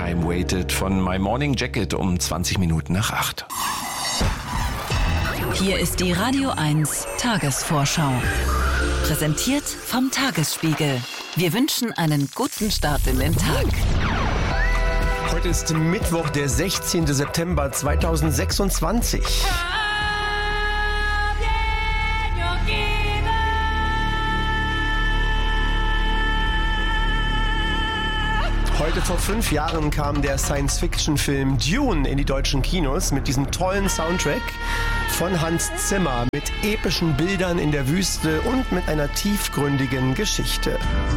I'm Weighted von My Morning Jacket um 20 Minuten nach 8. Hier ist die Radio 1 Tagesvorschau. Präsentiert vom Tagesspiegel. Wir wünschen einen guten Start in den Tag. Heute ist Mittwoch, der 16. September 2026. Heute vor 5 Jahren kam der Science-Fiction-Film Dune in die deutschen Kinos mit diesem tollen Soundtrack von Hans Zimmer mit epischen Bildern in der Wüste und mit einer tiefgründigen Geschichte.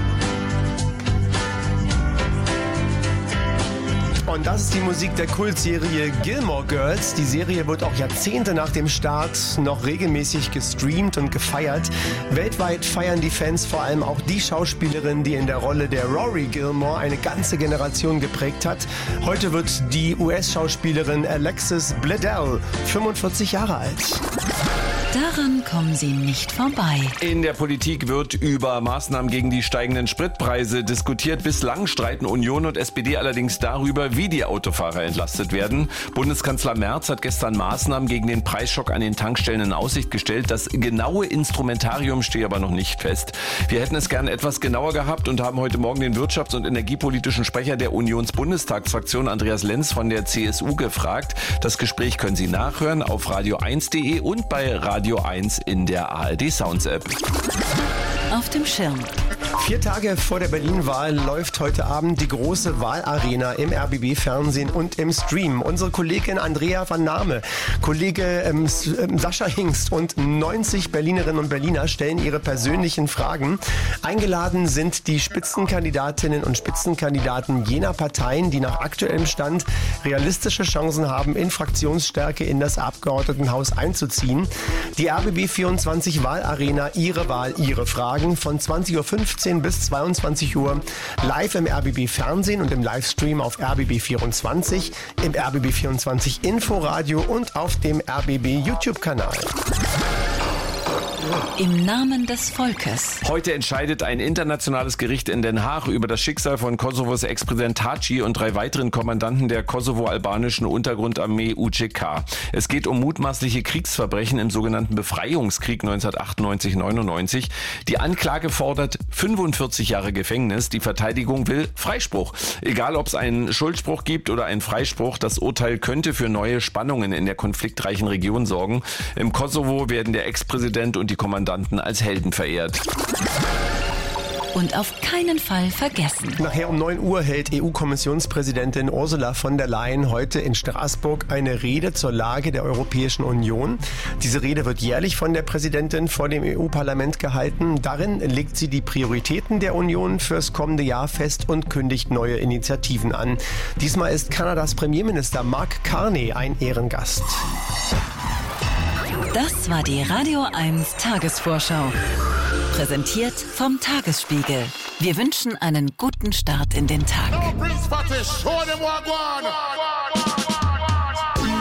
Und das ist die Musik der Kultserie Gilmore Girls. Die Serie wird auch Jahrzehnte nach dem Start noch regelmäßig gestreamt und gefeiert. Weltweit feiern die Fans vor allem auch die Schauspielerin, die in der Rolle der Rory Gilmore eine ganze Generation geprägt hat. Heute wird die US-Schauspielerin Alexis Bledel 45 Jahre alt. Daran kommen Sie nicht vorbei. In der Politik wird über Maßnahmen gegen die steigenden Spritpreise diskutiert. Bislang streiten Union und SPD allerdings darüber, wie die Autofahrer entlastet werden. Bundeskanzler Merz hat gestern Maßnahmen gegen den Preisschock an den Tankstellen in Aussicht gestellt. Das genaue Instrumentarium steht aber noch nicht fest. Wir hätten es gern etwas genauer gehabt und haben heute Morgen den wirtschafts- und energiepolitischen Sprecher der Unionsbundestagsfraktion Andreas Lenz von der CSU gefragt. Das Gespräch können Sie nachhören auf radio1.de und bei Radio 1 in der ARD Sounds App. Auf dem Schirm. 4 Tage vor der Berlin-Wahl läuft heute Abend die große Wahlarena im RBB-Fernsehen und im Stream. Unsere Kollegin Andrea van Name, Kollege Sascha Hingst und 90 Berlinerinnen und Berliner stellen ihre persönlichen Fragen. Eingeladen sind die Spitzenkandidatinnen und Spitzenkandidaten jener Parteien, die nach aktuellem Stand realistische Chancen haben, in Fraktionsstärke in das Abgeordnetenhaus einzuziehen. Die RBB24 Wahlarena, Ihre Wahl, Ihre Fragen von 20.15 Uhr bis 22 Uhr live im RBB Fernsehen und im Livestream auf RBB24, im RBB24 Inforadio und auf dem RBB YouTube-Kanal. Im Namen des Volkes. Heute entscheidet ein internationales Gericht in Den Haag über das Schicksal von Kosovos Ex-Präsident Thaci und 3 weiteren Kommandanten der kosovo-albanischen Untergrundarmee UÇK. Es geht um mutmaßliche Kriegsverbrechen im sogenannten Befreiungskrieg 1998-99. Die Anklage fordert 45 Jahre Gefängnis. Die Verteidigung will Freispruch. Egal, ob es einen Schuldspruch gibt oder einen Freispruch, das Urteil könnte für neue Spannungen in der konfliktreichen Region sorgen. Im Kosovo werden der Ex-Präsident und die Kommandanten als Helden verehrt. Und auf keinen Fall vergessen. Nachher um 9 Uhr hält EU-Kommissionspräsidentin Ursula von der Leyen heute in Straßburg eine Rede zur Lage der Europäischen Union. Diese Rede wird jährlich von der Präsidentin vor dem EU-Parlament gehalten. Darin legt sie die Prioritäten der Union fürs kommende Jahr fest und kündigt neue Initiativen an. Diesmal ist Kanadas Premierminister Mark Carney ein Ehrengast. Das war die Radio 1 Tagesvorschau. Präsentiert vom Tagesspiegel. Wir wünschen einen guten Start in den Tag.